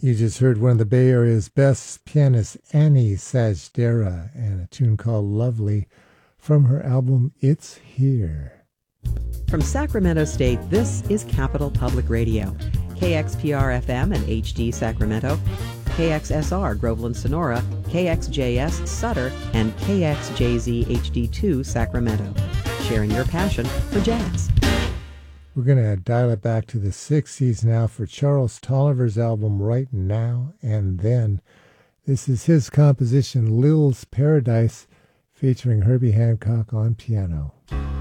You just heard one of the Bay Area's best pianists, Annie Sajdera, and a tune called Lovely from her album It's Here. From Sacramento State, this is Capital Public Radio, KXPR-FM and HD Sacramento, KXSR Groveland Sonora, KXJS Sutter, and KXJZ HD2 Sacramento. Sharing your passion for jazz. We're going to dial it back to the 60s now for Charles Tolliver's album Right Now and Then. This is his composition Lil's Paradise featuring Herbie Hancock on piano.